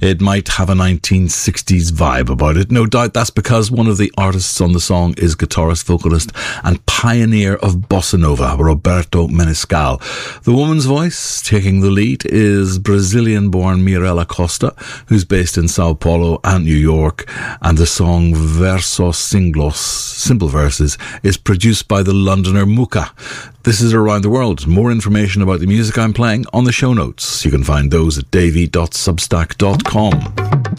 it might have a 1960s vibe about it. No doubt that's because one of the artists on the song is guitarist, vocalist and pioneer of bossa nova, Roberto Menescal. The woman's voice taking the lead is Brazilian-born Mirella Costa, who's based in Sao Paulo and New York, and the song Versos Singlos, Simple Verses, is produced by the Londoner Muka. This is Around the World. More information about the music I'm playing on the show notes. You can find those at davey.substack.com.